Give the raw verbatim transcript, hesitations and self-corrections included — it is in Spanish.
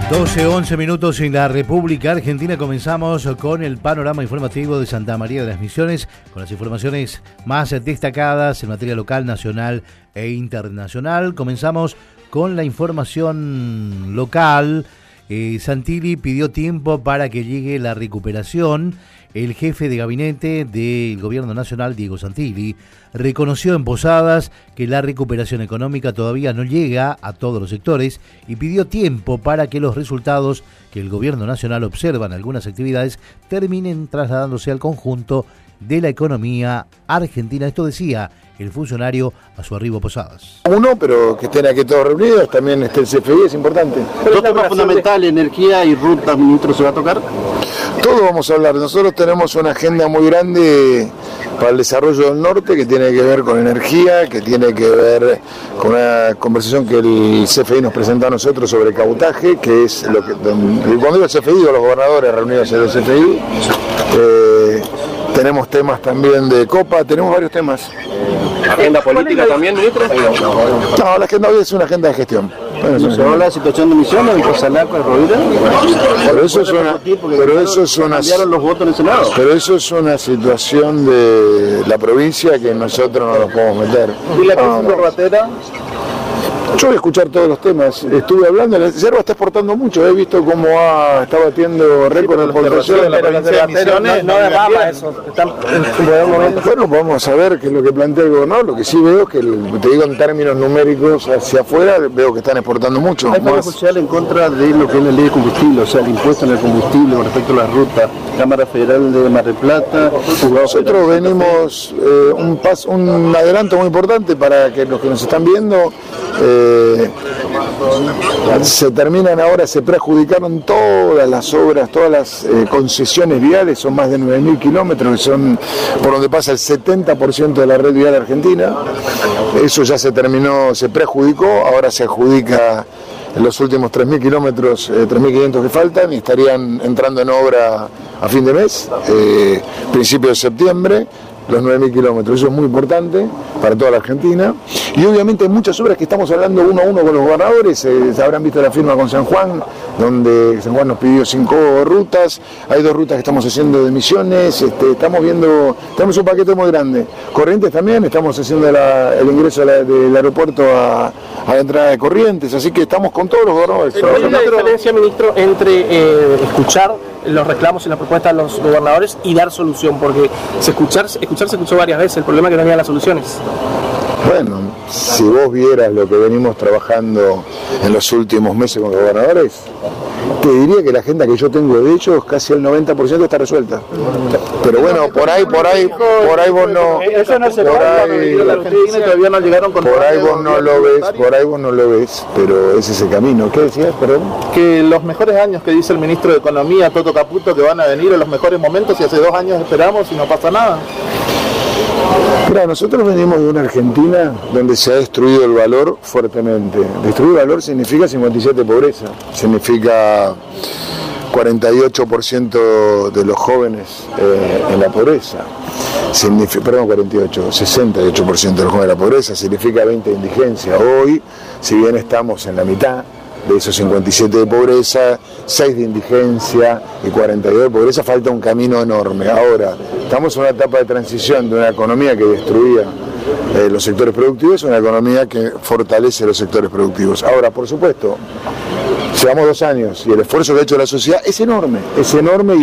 doce, once minutos en la República Argentina. Comenzamos con el panorama informativo de Santa María de las Misiones, con las informaciones más destacadas en materia local, nacional e internacional. Comenzamos con la información local. Eh, Santilli pidió tiempo para que llegue la recuperación. El jefe de gabinete del gobierno nacional, Diego Santilli, reconoció en Posadas que la recuperación económica todavía no llega a todos los sectores y pidió tiempo para que los resultados que el gobierno nacional observa en algunas actividades terminen trasladándose al conjunto de la economía argentina. Esto decía el funcionario a su arribo a Posadas. Uno, pero que estén aquí todos reunidos, también esté el C F I, es importante. Dos temas fundamentales, energía y ruta, ministro, ¿se va a tocar? Todo vamos a hablar. Nosotros tenemos una agenda muy grande para el desarrollo del norte que tiene que ver con energía, que tiene que ver con una conversación que el C F I nos presentó a nosotros sobre cabotaje, que es lo que, cuando digo el C F I, digo los gobernadores reunidos en el C F I. Eh, tenemos temas también de Copa, tenemos varios temas. ¿Agenda política también, ministro? No, la agenda hoy es una agenda de gestión. Bueno, ¿se habla de la situación de Misiones entre Salaco y Rovira? Pero eso es una, pero eso es una, los votos en el Senado. Pero eso es una situación de la provincia que nosotros no nos podemos meter. ¿Y la crisis corbatera? Yo voy a escuchar todos los temas. Estuve hablando, la yerba está exportando mucho. He visto cómo ha, está batiendo récord de exportación en la provincia de Misiones. No derrama eso. Están en momento. Bueno, vamos a ver qué es lo que plantea el gobernador. Lo que sí veo es que, te digo en términos numéricos hacia afuera, veo que están exportando mucho. Hay Cámara Social en contra de lo que es la ley de combustible, o sea, el impuesto en el combustible con respecto a la ruta. Cámara Federal de Mar del Plata. Nosotros venimos eh, un, paso, un adelanto muy importante para que los que nos están viendo. Eh, se terminan ahora, se preadjudicaron todas las obras, todas las eh, concesiones viales, son más de nueve mil kilómetros, que son por donde pasa el setenta por ciento de la red vial argentina. Eso ya se terminó, se preadjudicó, ahora se adjudica en los últimos tres mil kilómetros, eh, tres mil quinientos que faltan y estarían entrando en obra a fin de mes, eh, principio de septiembre. Los nueve mil kilómetros, eso es muy importante para toda la Argentina. Y obviamente hay muchas obras que estamos hablando uno a uno con los gobernadores. Eh, se habrán visto la firma con San Juan, donde San Juan nos pidió cinco rutas. Hay dos rutas que estamos haciendo de Misiones. Este, estamos viendo, tenemos un paquete muy grande. Corrientes también, estamos haciendo la, el ingreso la, del aeropuerto a, a la entrada de Corrientes. Así que estamos con todos los gobernadores. ¿Hay una diferencia, ministro, entre eh, escuchar los reclamos y las propuestas de los gobernadores y dar solución? Porque se escuchar, escuchar se escuchó varias veces, el problema es que tenía las soluciones. Bueno, si vos vieras lo que venimos trabajando en los últimos meses con los gobernadores, te diría que la agenda que yo tengo de ellos, casi el noventa por ciento está resuelta. Pero bueno, por ahí, por ahí, por ahí vos no, eso no se por ahí, todavía no llegaron con por ahí vos no lo ves, por ahí vos no lo ves, pero ese es el camino. ¿Qué decías, perdón? Que los mejores años que dice el ministro de Economía, Toto Caputo, que van a venir en los mejores momentos y hace dos años esperamos y no pasa nada. Mira, nosotros venimos de una Argentina donde se ha destruido el valor fuertemente. Destruir el valor significa cincuenta y siete pobreza, significa cuarenta y ocho por ciento de los jóvenes eh, en la pobreza, significa, perdón, cuarenta y ocho, sesenta y ocho por ciento de los jóvenes en la pobreza, significa veinte de indigencia. Hoy, si bien estamos en la mitad de esos cincuenta y siete de pobreza, seis de indigencia y cuarenta y dos de pobreza, falta un camino enorme. Ahora, estamos en una etapa de transición de una economía que destruía eh, los sectores productivos a una economía que fortalece los sectores productivos. Ahora, por supuesto, llevamos dos años y el esfuerzo que ha hecho la sociedad es enorme, es enorme. Y